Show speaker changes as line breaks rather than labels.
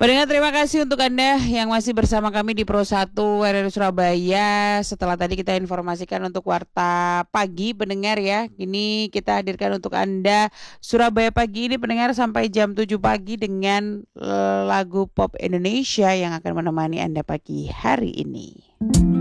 Pendengar, terima kasih untuk Anda yang masih bersama kami di Pro 1 RRI Surabaya. Setelah tadi kita informasikan untuk Warta Pagi, pendengar ya. Ini kita hadirkan untuk Anda Surabaya Pagi ini, pendengar, sampai jam 7 pagi dengan lagu pop Indonesia yang akan menemani Anda pagi hari ini.